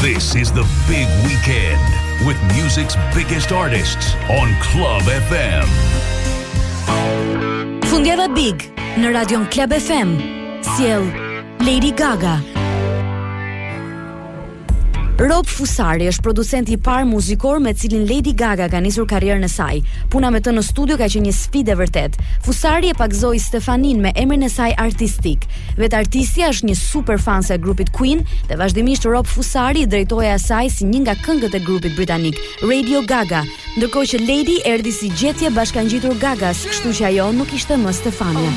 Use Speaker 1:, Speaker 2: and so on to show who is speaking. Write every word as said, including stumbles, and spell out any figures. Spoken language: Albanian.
Speaker 1: This is the big weekend with music's biggest artists on Club F M.
Speaker 2: Fundjava Big në Radion Club F M. Sjell Lady Gaga. Rob Fusari është producenti i parë muzikor me cilin Lady Gaga ka nisur karrierën e saj. Puna me të në studio ka qenë një sfidë e vërtet. Fusari e pagzoi Stefanin me emrin e saj artistik. Vetë artistja është një super fan e grupit Queen dhe vazhdimisht Rob Fusari i drejtohej asaj si një nga këngët e grupit britanik, Radio Gaga, ndërkohë që Lady erdhi si gjetje bashkangjitur Gagas, kështu që ajo nuk ishte më Stefania.